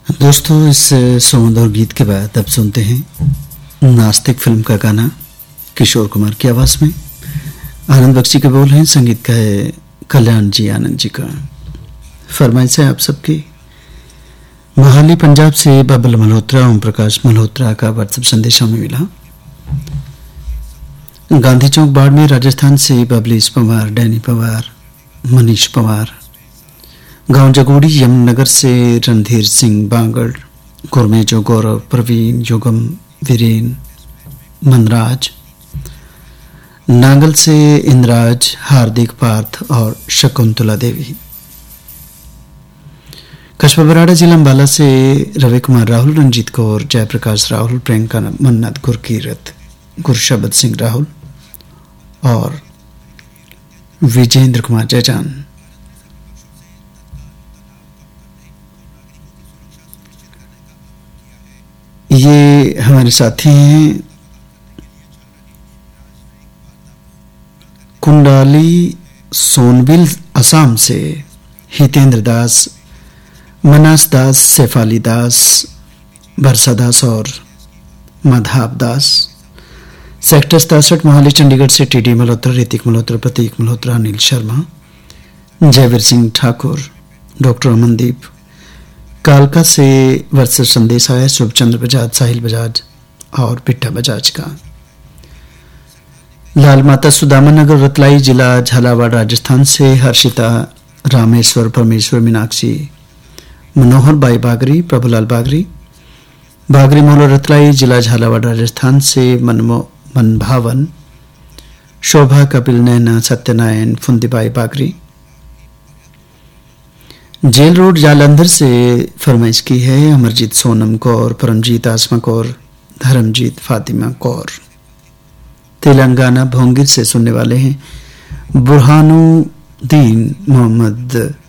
दोस्तों, इस सुमधुर गीत के बाद अब सुनते हैं नास्तिक फिल्म का गाना किशोर कुमार की आवाज में। आनंद बख्शी के बोल हैं, संगीत का है कल्याण जी आनंद जी का। फरमाइश है आप सबकी। मोहाली पंजाब से बबल मल्होत्रा, ओम प्रकाश मल्होत्रा का व्हाट्सएप संदेश हमें मिला। गांधी चौक बाड़मेर राजस्थान से बबलीश पवार, डैनी पवार, मनीष पवार। गांव जगोड़ी यमुनानगर से रणधीर सिंह बांगड़, गुरमेजो गौरव, प्रवीण, युगम, वीरेन, मनराज। नांगल से इंद्राज, हार्दिक, पार्थ और शकुंतला देवी। कस्बा बराड़ा जिला अंबाला से रवि कुमार राहुल, रंजीत कौर, जयप्रकाश राहुल, प्रियंका मन्नत, गुरकीरत, गुरशबद सिंह राहुल और विजेंद्र कुमार जयजान। ये हमारे साथी हैं कुंडाली सोनबिल असम से हितेंद्र दास, मनास दास, शेफाली दास, बरसा दास और माधव दास। सेक्टर 67 मोहाली चंडीगढ़ से टीडी मल्होत्रा, ऋतिक मल्होत्रा, प्रतीक मल्होत्रा, अनिल शर्मा, जयवीर सिंह ठाकुर, डॉक्टर अमनदीप। कालका से व्हाट्सएप संदेश आया शुभचंद्र बजाज, साहिल बजाज और पिट्ठा बजाज का। लाल माता सुदामा नगर, रतलाई जिला झालावाड़ राजस्थान से हर्षिता, रामेश्वर, परमेश्वर, मीनाक्षी, मनोहर बाई बागरी, प्रभुलाल बागरी। बागरी मोहल्ला रतलाई जिला झालावाड़ राजस्थान से मनभावन, शोभा, कपिल, नैना, सत्यनारायण, फुंदीबाई बागरी। जेल रोड जालंधर से फरमाइश की है अमरजीत सोनम कौर, परमजीत, आसमा कौर, धर्मजीत, फातिमा कौर। तेलंगाना भोंगिर से सुनने वाले हैं बुरहानुद्दीन मोहम्मद